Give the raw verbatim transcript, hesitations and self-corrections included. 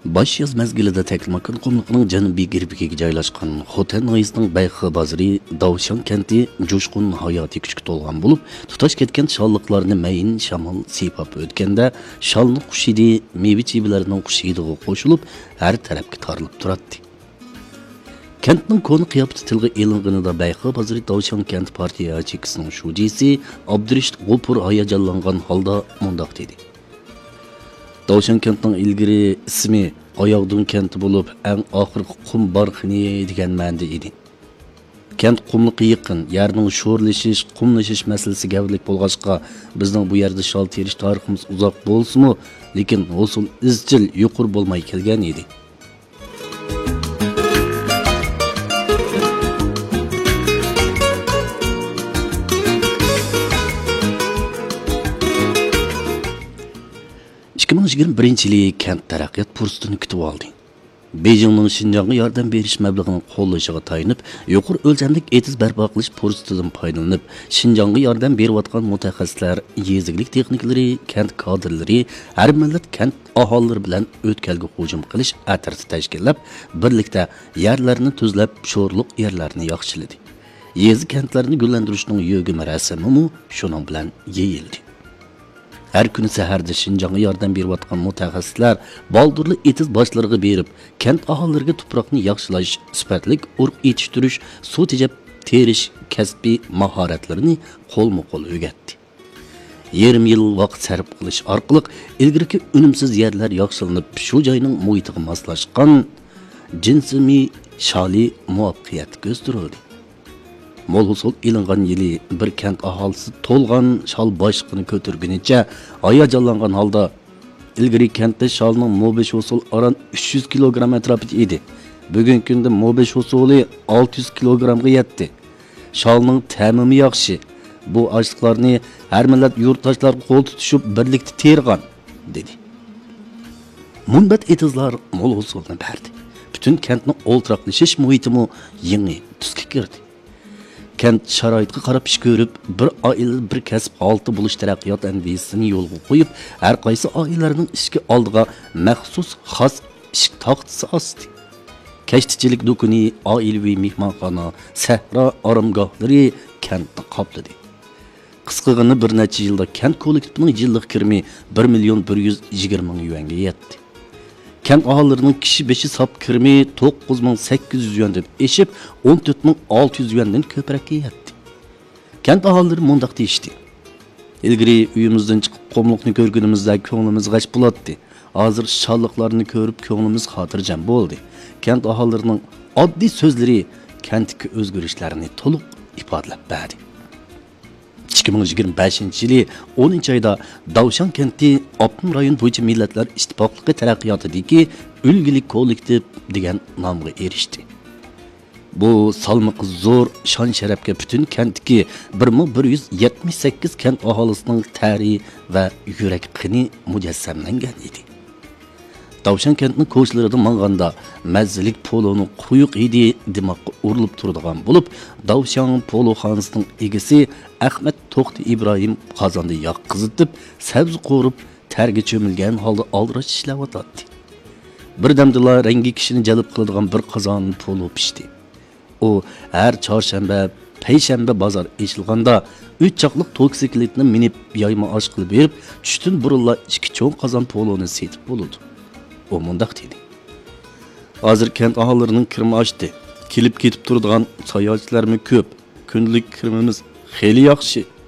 Baş yaz mezgilida Teklimakan qumluqining janubiy girbiga joylashgan Xotan noyisining Bayxi bozori Davshan kenti jo'shqin hayotiy kuchga to'lgan bo'lib, tutash ketgan sholliqlarni mayin shamol siypab o'tganda sholni qushidi, meva-chevalarning qushidiga qo'shilib, har tarafga tarilib turadi. Kentning koni qiyofati tilga elinganida Bayxi bozori Davshan kent partiya chekisining shujisi Abdurishid G'opur hayajonlangan holda mundaq dedi. Davshan kentning ilgari ismi Oyoqdun kenti bo'lib, eng oxirgi qum barxini degan ma'noda edi. Kent qumliqqa yaqin, yerning sho'rlashish, qumlashish masalasi gavlik bo'lg'achqa, bizning bu yerda shol terish tariximiz uzoq bo'lsa-mu, lekin hosil izchil yuqori bo'lmay kelgan edi. ikki ming yigirma birinchi yili kent taraqqiyot fursatini kutib oldi. Beijingning Xinjiangga yordam berish mablag'ini qo'llashiga tayinib, yuqori o'lchamlik etiz barpo qilish fursatidan foydalanib, Xinjiangga yordam berayotgan mutaxassislar, yeziglik texniklari, kent kadrlari, har millat kent aholilari bilan o'tkalga hujum qilish atirsi tashkillab, birlikda yerlarni tuzlab, sho'rliq yerlarni yaxshiladi. Yezi kentlarini gullantirishning yo'gi marosimi shuning bilan yeyildi. Her kuni saharda Xinjiangga yordam berayotgan mutaxassislar baldurli etiz boshlariga berib, kent aholilariga tuproqni yaxshilash, sifatlik urug' yetishtirish, suv tejab terish kasbiy mahoratlarini qo'lma-qo'l o'rgatdi. Yarim yil vaqt sarf qilish orqali ilgirki unumsiz yerlar yaxshilanib, shu joyning muhitiga moslashgan jinsimiy shali muvaffaqiyat ko'ztirildi. Mol husul ilingan yili bir kent aholisi to'lgan shal boshqini ko'targunicha hayajonlangan holda ilgari kentda shalning mobesh husul aran uch yuz kilogramm atrofida edi. Bugungi kunda mobesh husuli olti yuz kilogrammga yetdi. Shalning ta'mimi yaxshi. Bu ashliqlarni har millat yurtdoshlar qo'l tutishib birlikda tergan dedi. Munbat etizlar mol husulni berdi. Butun kentning o'ltiraqlashish muhitimi yangi tusga kirdi. Kent sharoitga qarab ish ko'rib, bir oila bir kasb holati bo'lish taraqqiyot ambitsiyasini yo'lga qo'yib, har qaysi oilalarning ishki oldiga maxsus xos ish taqdisi osdi. Kashtichilik do'koni, oilaviy mehmonxona, sahro oromgohlari kentni qopladi. Qisqagina bir necha yilda kent kollektivining yillik kirimi bir million bir yuz yigirma ming yuanga yetdi. Kent aholilarining kishi beshi sap kirimi to'qqiz ming sakkiz yuz yuan deb eshib, o'n to'rt ming olti yuz yuandan ko'proqqa yetdi. Kent aholilari mundaq deyishdi. Ilgari uyimizdan chiqib qumliqni ko'rgunimizda ko'nglimiz g'ash bo'ladi. Hozir shalliqlarni ko'rib ko'nglimiz xotirjam bo'ldi. Kent aholilarining oddiy so'zlari kentdagi o'zgarishlarni to'liq ifodalab berdi. ikki ming yigirma beshinchi yili o'ninchi oyda Davshan kenti Optim rayon bo'yicha millatlar ittifoqligi taraqqiyotidagi ulgili kollektiv degan nomga erishdi. Bu salmoqi zo'r shon sharafga butun kentdagi bir ming bir yuz yetmish sakkiz kent aholisining tarixi va yurak qini mujassamlangan edi. Davshan kentining ko'chlarida manganda mazzilik poloni quyuq hidi dimoqqa urilib turadigan bo'lib, Davshan polo xonasining egasi Ahmad To'xti Ibrohim qozonda yoq qizitib, sabzi qo'rib, targa cho'milgan holda oldirash ishlayotdi. Birdamdila rangi kishini jalb qiladigan bir qozon polo pishdi. U har chorshanba, payshanba bozor eshilganda uch chaqliq toksikletni minib yoyma osh qilib berib, tushdan burunla ikki cho'ng qozon poloni setib bo'ladi. O mundaq dedi. Hozir kent aholilarining kirimi oshdi. Kelib ketib turadigan sayohatchilarmi ko'p. Kunlik kirimimiz xeyli yaxshi.